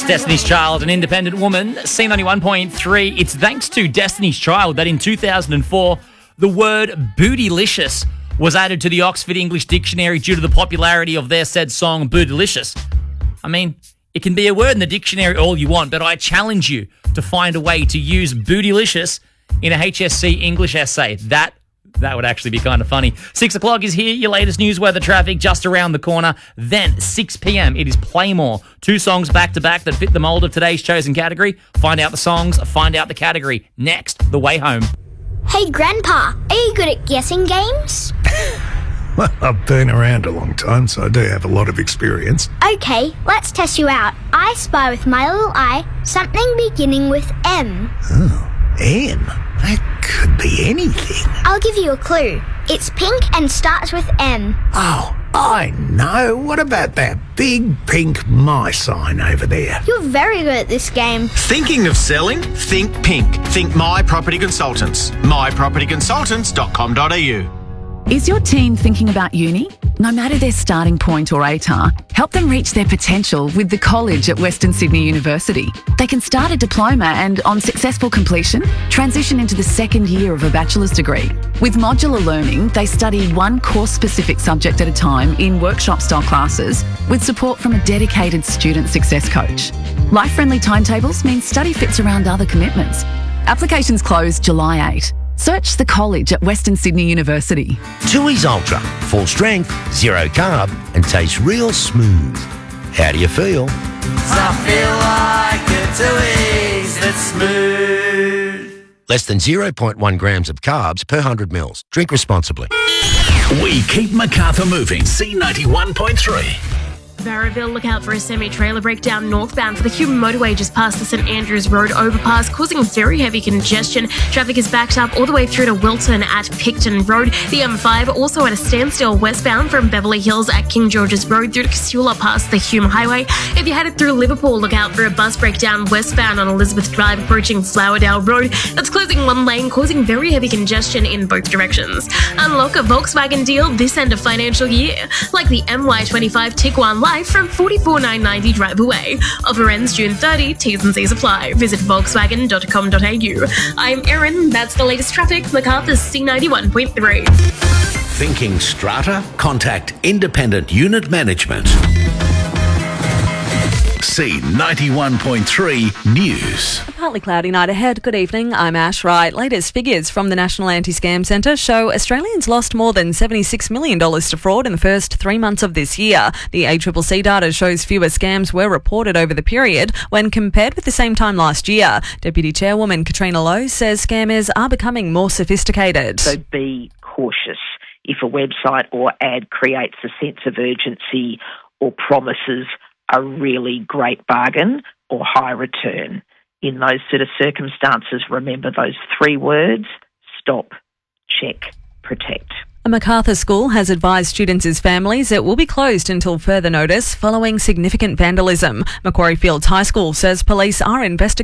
Destiny's Child, an independent woman, C91.3. It's thanks to Destiny's Child that in 2004, the word bootylicious was added to the Oxford English Dictionary due to the popularity of their said song, Bootylicious. I mean, it can be a word in the dictionary all you want, but I challenge you to find a way to use bootylicious in a HSC English essay. That would actually be kind of funny. 6 o'clock is here, your latest news, weather, traffic, just around the corner. Then, 6 p.m, it is Playmore. 2 songs back-to-back that fit the mould of today's chosen category. Find out the songs, find out the category. Next, The Way Home. Hey, Grandpa, are you good at guessing games? Well, I've been around a long time, so I do have a lot of experience. Okay, let's test you out. I spy with my little eye something beginning with M. Oh, M? That could be anything. I'll give you a clue. It's pink and starts with M. Oh, I know. What about that big pink my sign over there? You're very good at this game. Thinking of selling? Think pink. Think My Property Consultants. mypropertyconsultants.com.au. Is your teen thinking about uni? No matter their starting point or ATAR, help them reach their potential with the college at Western Sydney University. They can start a diploma and, on successful completion, transition into the second year of a bachelor's degree. With modular learning, they study one course-specific subject at a time in workshop-style classes with support from a dedicated student success coach. Life-friendly timetables mean study fits around other commitments. Applications close July 8. Search the college at Western Sydney University. Tooheys Ultra. Full strength, zero carb, and tastes real smooth. How do you feel? I feel like a Tooheys that's smooth. Less than 0.1 grams of carbs per 100 mils. Drink responsibly. We keep Macarthur moving. C91.3. Barraville, look out for a semi-trailer breakdown northbound for the Hume motorway just past the St Andrews Road overpass, causing very heavy congestion. Traffic is backed up all the way through to Wilton at Picton Road. The M5 also at a standstill westbound from Beverly Hills at King George's Road through to Casula past the Hume Highway. If you're headed through Liverpool, look out for a bus breakdown westbound on Elizabeth Drive approaching Flowerdale Road. That's closing one lane, causing very heavy congestion in both directions. Unlock a Volkswagen deal this end of financial year, like the MY25 Tiguan Live from $44,990 drive away. Offer ends June 30, T's and C's apply. Visit volkswagen.com.au. I'm Erin, that's the latest traffic, Macarthur's C91.3. Thinking strata? Contact Independent Unit Management. C91.3 News. A partly cloudy night ahead. Good evening, I'm Ash Wright. Latest figures from the National Anti-Scam Centre show Australians lost more than $76 million to fraud in the first 3 months of this year. The ACCC data shows fewer scams were reported over the period when compared with the same time last year. Deputy Chairwoman Katrina Lowe says scammers are becoming more sophisticated. So be cautious. If a website or ad creates a sense of urgency or promises a really great bargain or high return. In those sort of circumstances, remember those 3 words: stop, check, protect. A Macarthur school has advised students' families it will be closed until further notice following significant vandalism. Macquarie Fields High School says police are investigating